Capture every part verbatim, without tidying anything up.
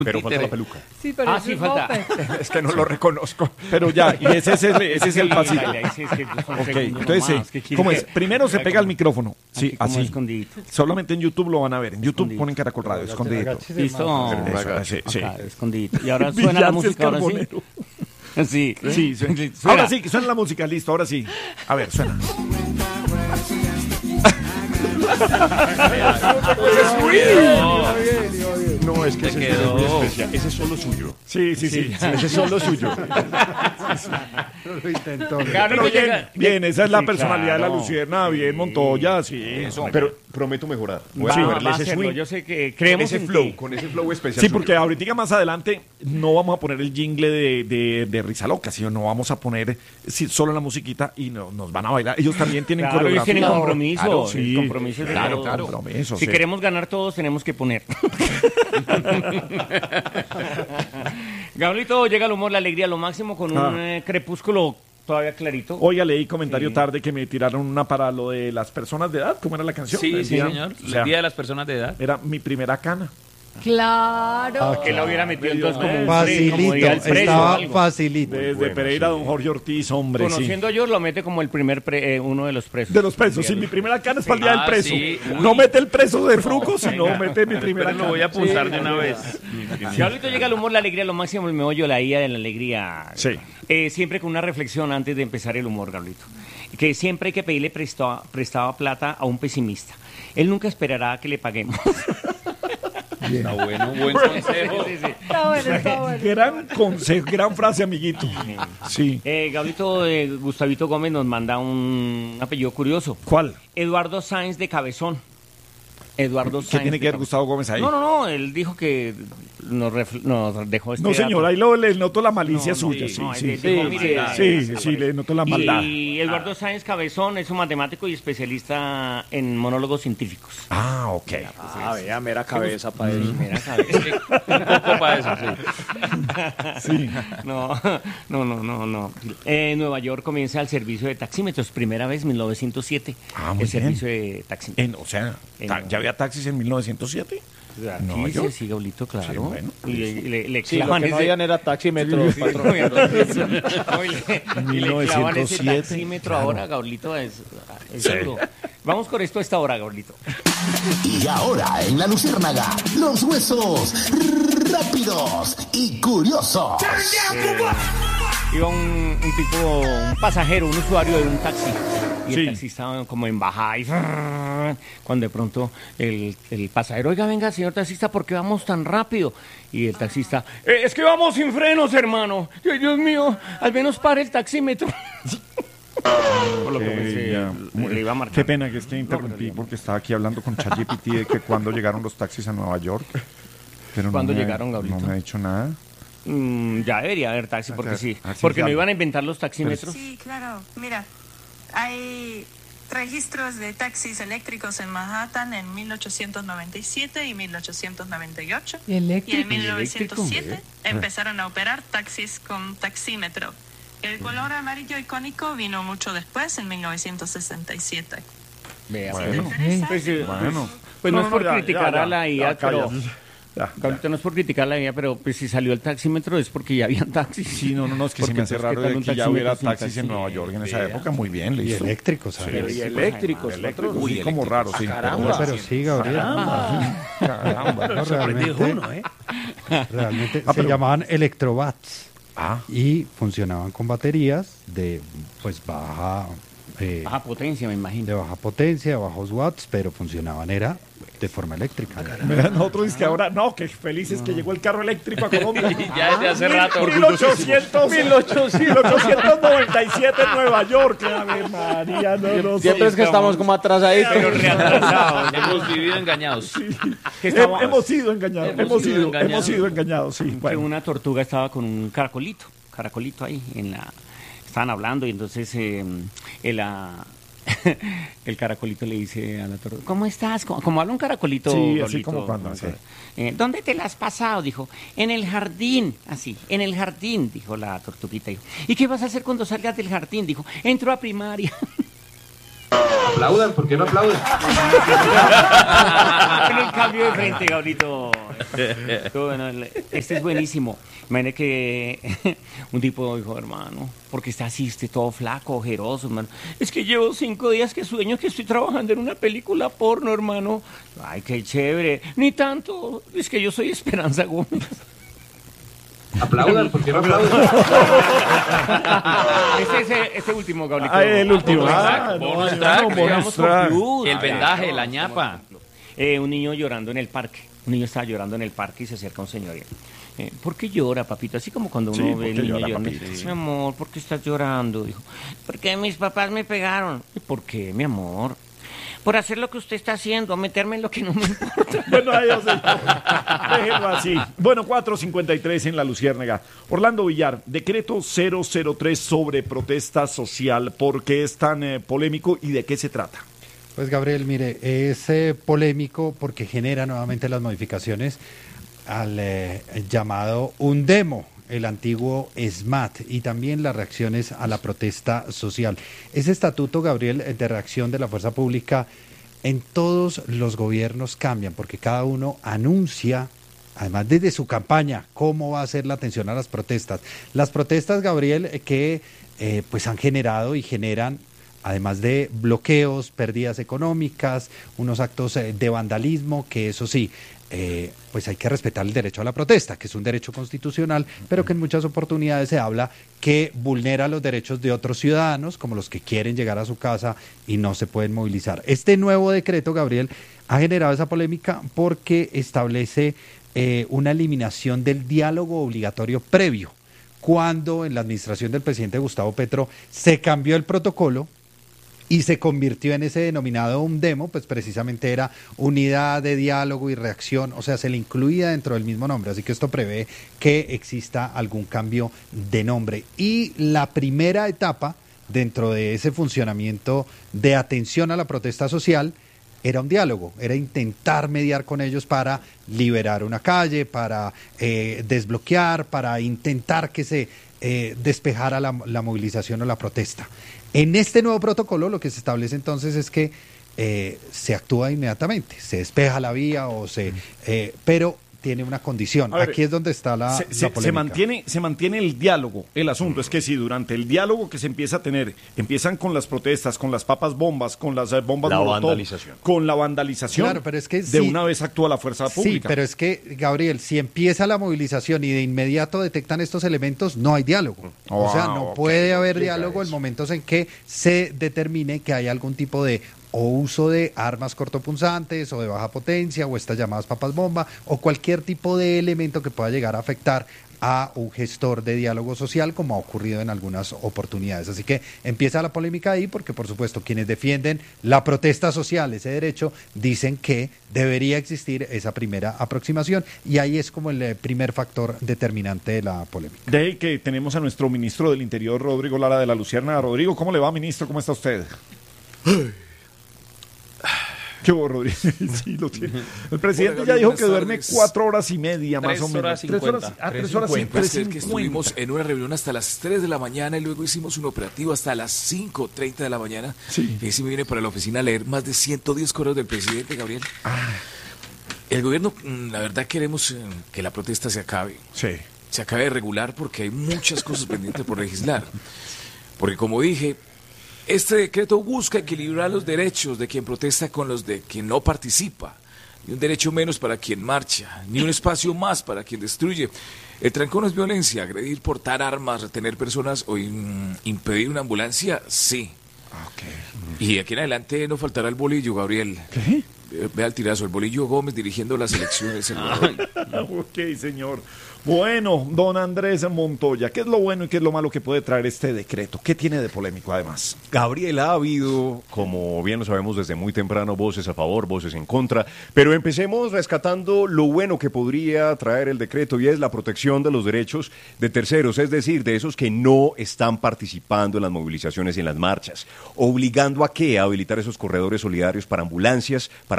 Pero falta la peluca. Sí, pero Ah, es sí, un falta. bope. Es que no lo reconozco. Pero ya, y ese es el, ese es el pasito. Ok, entonces sí. ¿Cómo es? Primero se pega al micrófono. Sí, así. Escondidito. Solamente en YouTube lo van a ver. En YouTube Escondidito. ponen Caracol Radio, escondidito. Listo. Eso, sí, sí. Acá, escondidito. Y ahora suena la Villarces música, ahora sí. Carbonero. Sí. Sí, suena. Suena. Ahora sí, suena la música, listo, ahora sí. A ver, suena. No, es que ese es muy especial. Ese es solo suyo. Sí, sí, sí. Ese es solo suyo. Lo intentó. Pero bien, bien, esa es la Sí, personalidad de la claro. Luciérnaga, bien, Montoya, sí. Pero prometo mejorar. Voy Va, a va subirle a ese hacerlo. swing. Yo sé que Con creemos ese en flow, ti. con ese flow especial. Sí, suyo. porque ahorita más adelante no vamos a poner el jingle de, de, de Risa Loca, sino no vamos a poner sí, solo la musiquita y no, nos van a bailar. Ellos también tienen Claro, ellos coreografía. tienen compromiso. Claro, el sí. compromiso es de Claro, todos. claro. Compromiso, Si sí. queremos ganar todos, tenemos que poner. Gablito, llega el humor, la alegría, lo máximo con un Ah. eh, crepúsculo todavía clarito. Oiga, leí comentario Sí. tarde que me tiraron una para lo de las personas de edad. ¿Cómo era la canción? Sí, sí, Decía, señor. o sea, El Día de las Personas de Edad. era mi primera cana. Claro. Que la hubiera metido entonces como un Facilito, como diga el preso o estaba algo. facilito. Desde bueno, Pereira, sí. don Jorge Ortiz, hombre, Conociendo a George, lo mete como el primer pre- eh, uno de los presos. sí. De los presos, sí, mi primera cana es para el día Ah, del preso. sí. No mete el preso de Fruco, sino mete mi primera Pero cana. lo voy a apuntar de una vez. Gablito, llega el humor, la alegría, lo máximo, el meollo, la ida de la alegría. Sí. Eh, siempre con una reflexión antes de empezar el humor, Gablito. Que siempre hay que pedirle prestado, prestado plata a un pesimista. Él nunca esperará que le paguemos. Está bueno, buen consejo. Sí, sí. Está bueno, está bueno. Gran consejo, gran frase, amiguito. Sí. Eh, Gablito, eh, Gustavito Gómez nos manda un apellido curioso. ¿Cuál? Eduardo Sáenz de Cabezón. Eduardo ¿Qué Sáenz tiene de que ver Cabezón. Gustavo Gómez ahí? No, no, no, él dijo que nos, ref- nos dejó este No, señor, dato. ahí lo, le noto la malicia No, no, suya, sí, sí, no, sí. él Sí, dijo, mire, sí, sí, sí, le noto la maldad. Y Eduardo Sáenz Cabezón es un matemático y especialista en monólogos científicos. Ah, ok. Ah, vea, mera cabeza para eso. Mira, ¿sabes? Es que un poco para eso, sí. Sí. No, no, no, no, no. En Nueva York comienza el servicio de taxímetros, primera vez, mil novecientos siete. Ah, muy el bien. servicio de taxímetros. En, o sea, En- ta- ¿ya había taxis en mil novecientos siete? Nueva Sí, York. sí, sí, Gablito, claro. Sí, bueno. y le, le, le Sí, lo clavan que no ese- habían era taxímetro, patrón. No, y le, y le clavan ese mil novecientos siete, taxímetro claro. ahora, Gablito, es, es Sí. duro. Vamos con esto a esta hora, Gablito. Y ahora en la Luciérnaga, los huesos rápidos y curiosos. Iba un, un tipo, un pasajero, un usuario de un taxi. Y Sí. el taxi estaba como en bajada y cuando de pronto el, el pasajero, oiga, venga, señor taxista, ¿por qué vamos tan rápido? Y el taxista, "Eh, es que vamos sin frenos, hermano. Ay, Dios mío, al menos pare el taxímetro. Por lo que pues, Eh, eh, ya. le- le iba a marcar. Qué pena que esté interrumpí porque estaba aquí hablando con ChatGPT de que cuando llegaron los taxis a Nueva York. Pero no ¿Cuándo me- llegaron, Gablito? No me ha dicho nada. Mm, ya debería haber taxi, porque ver, sí. así Porque ya. no iban a inventar los taxímetros. Sí, claro. Mira, hay registros de taxis eléctricos en Manhattan en mil ochocientos noventa y siete y mil ochocientos noventa y ocho. Y Eléctrico. en mil novecientos siete Eléctrico, empezaron a operar taxis con taxímetro. El color amarillo icónico vino mucho después, en mil novecientos sesenta y siete. Vea, Si te bueno. interesa, Pues, eh, Bueno. pues no, No, es no, por ya, criticar ya, ya. a la I A, Ya, calla. pero... Ya, ya. Gablito, no es por criticar la I A, pero pues si salió el taxímetro es porque ya habían taxis. Sí, no, no, no, es que se Porque, me hace pues, raro ¿qué tal de un que ya taxímetro hubiera sin taxis taxi? en Nueva York en esa Vea. época. Muy bien, Y listo. eléctricos, ¿sabes? Y eléctricos, patrón. Sí, como raro, sí. Caramba. Pero sí, Gabriel. Caramba. No, Sorprendido realmente, uno, ¿eh? realmente Ah, se pero- llamaban electrobats Ah, y funcionaban con baterías de pues baja eh, Baja potencia, me de imagino. baja potencia, bajos watts, pero funcionaban era de forma eléctrica. mira, nosotros es que ahora, no, que felices que llegó el carro eléctrico a Colombia. Ya desde hace rato. mil ochocientos, mil ochocientos noventa y siete en Nueva York. A ver, María, no, no Siempre es que estamos como atrasaditos. Pero reatrasados. Hemos vivido engañados. Que He- estaba- hemos sido engañados, Hemos hemos sido sido, engañados. hemos sido engañados, sí. que Bueno. una tortuga estaba con un caracolito, caracolito ahí en la, estaban hablando y entonces eh, el, ah, el caracolito le dice a la tortuga, ¿cómo estás? Como, como habla un caracolito. Sí, así Gablito, como cuando, sí. eh, ¿dónde te la has pasado? Dijo, en el jardín, así, en el jardín, dijo la tortuguita. Dijo, ¿y qué vas a hacer cuando salgas del jardín? Dijo, entro a primaria. Aplaudan, ¿por qué no aplauden? En el cambio de frente, Gablito. Bueno, este es buenísimo. Imagínate que un tipo dijo, hermano, ¿por qué está así, usted todo flaco, ojeroso, hermano? Es que llevo cinco días que sueño que estoy trabajando en una película porno, hermano. Ay, qué chévere. Ni tanto, es que yo soy Esperanza Gómez. Aplaudan, ¿por qué no aplaudan? Este es el, este último, Gabriel. Ah, el último. Bonus Ah, track, no, bonus no, track. no, bonus track. El vendaje, la ñapa. Eh, un niño llorando en el parque. Un niño estaba llorando en el parque y se acerca un señor. y, Eh, ¿Por qué llora, papito? Así como cuando uno Sí, ve ¿por el qué niño llora, llorando. papito? Sí. Mi amor, ¿por qué estás llorando? Dijo, porque mis papás me pegaron. ¿Y por qué, mi amor? Por hacer lo que usted está haciendo, meterme en lo que no me importa. Bueno, adiós, señor. Déjenlo así. Bueno, cuatro cincuenta y tres en La Luciérnaga. Orlando Villar, decreto cero cero tres sobre protesta social. ¿Por qué es tan eh, polémico y de qué se trata? Pues Gabriel, mire, es eh, polémico porque genera nuevamente las modificaciones al eh, llamado UNDEMO, el antiguo SMAT, y también las reacciones a la protesta social. Ese estatuto, Gabriel, de reacción de la fuerza pública en todos los gobiernos cambian, porque cada uno anuncia, además desde su campaña, cómo va a ser la atención a las protestas. Las protestas, Gabriel, que eh, pues han generado y generan, además de bloqueos, pérdidas económicas, unos actos eh, de vandalismo, que eso sí, eh, pues hay que respetar el derecho a la protesta, que es un derecho constitucional, pero que en muchas oportunidades se habla que vulnera los derechos de otros ciudadanos, como los que quieren llegar a su casa y no se pueden movilizar. Este nuevo decreto, Gabriel, ha generado esa polémica porque establece eh, una eliminación del diálogo obligatorio previo, cuando en la administración del presidente Gustavo Petro se cambió el protocolo y se convirtió en ese denominado UNDEMO, pues precisamente era unidad de diálogo y reacción, o sea, se le incluía dentro del mismo nombre, así que esto prevé que exista algún cambio de nombre. Y la primera etapa dentro de ese funcionamiento de atención a la protesta social era un diálogo, era intentar mediar con ellos para liberar una calle, para eh, desbloquear, para intentar que se eh, despejara la, la movilización o la protesta. En este nuevo protocolo lo que se establece entonces es que eh, se actúa inmediatamente, se despeja la vía o se, eh, pero tiene una condición. Ver, Aquí es donde está la, se, la se, polémica. se mantiene, se mantiene el diálogo. El asunto es que si durante el diálogo que se empieza a tener, empiezan con las protestas, con las papas bombas, con las eh, bombas La molotov, vandalización. con la vandalización, Claro, pero es que de sí, una vez actúa la fuerza pública. Sí, pero es que, Gabriel, si empieza la movilización y de inmediato detectan estos elementos, no hay diálogo. Oh, o sea, no ok, puede haber explica diálogo en eso. momentos en que se determine que hay algún tipo de o uso de armas cortopunzantes o de baja potencia o estas llamadas papas bomba o cualquier tipo de elemento que pueda llegar a afectar a un gestor de diálogo social, como ha ocurrido en algunas oportunidades. Así que empieza la polémica ahí porque, por supuesto, quienes defienden la protesta social, ese derecho, dicen que debería existir esa primera aproximación y ahí es como el eh, primer factor determinante de la polémica. De ahí que tenemos a nuestro ministro del Interior, Rodrigo Lara de la Luciérnaga. Rodrigo, ¿cómo le va, ministro? ¿Cómo está usted? ¿Qué hubo, Rodrigo? Sí, lo tiene. El presidente Hola, ya dijo buenas que duerme tardes. cuatro horas y media, más Tres o menos. horas Tres horas, cincuenta. ah, tres horas Pues cincuenta. es que estuvimos en una reunión hasta las tres de la mañana y luego hicimos un operativo hasta las cinco treinta de la mañana. Sí. Y ahí sí me viene para la oficina a leer más de ciento diez correos del presidente, Gabriel. El gobierno, mm, la verdad, queremos eh, que la protesta se acabe. Sí. Se acabe de regular porque hay muchas cosas pendientes por legislar. Porque como dije, este decreto busca equilibrar los derechos de quien protesta con los de quien no participa. Ni un derecho menos para quien marcha, ni un espacio más para quien destruye. El trancón es violencia, agredir, portar armas, retener personas o in- impedir una ambulancia, sí. Ok. Y de aquí en adelante no faltará el bolillo, Gabriel. ¿Qué? Eh, Vea el tirazo, el bolillo Gómez dirigiendo las elecciones. El Salvador. Ok, señor. Bueno, don Andrés Montoya, ¿qué es lo bueno y qué es lo malo que puede traer este decreto? ¿Qué tiene de polémico, además? Gabriel, ha habido, como bien lo sabemos desde muy temprano, voces a favor, voces en contra, pero empecemos rescatando lo bueno que podría traer el decreto y es la protección de los derechos de terceros, es decir, de esos que no están participando en las movilizaciones y en las marchas, obligando a qué, a habilitar esos corredores solidarios para ambulancias, para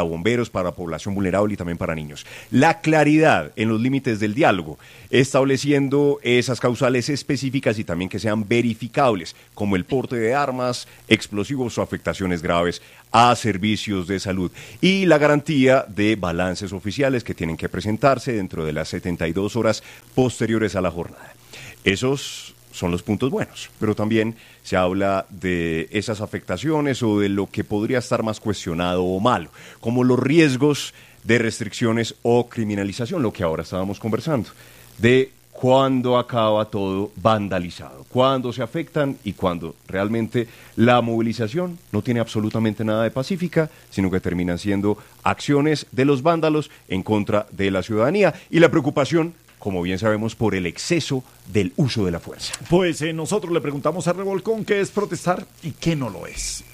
para bomberos, para población vulnerable y también para niños. La claridad en los límites del diálogo, estableciendo esas causales específicas y también que sean verificables, como el porte de armas, explosivos o afectaciones graves a servicios de salud. Y la garantía de balances oficiales que tienen que presentarse dentro de las setenta y dos horas posteriores a la jornada. Esos son los puntos buenos, pero también se habla de esas afectaciones o de lo que podría estar más cuestionado o malo, como los riesgos de restricciones o criminalización, lo que ahora estábamos conversando, de cuándo acaba todo vandalizado, cuándo se afectan y cuándo realmente la movilización no tiene absolutamente nada de pacífica, sino que terminan siendo acciones de los vándalos en contra de la ciudadanía y la preocupación, como bien sabemos, por el exceso del uso de la fuerza. Pues eh, nosotros le preguntamos a Revolcón qué es protestar y qué no lo es.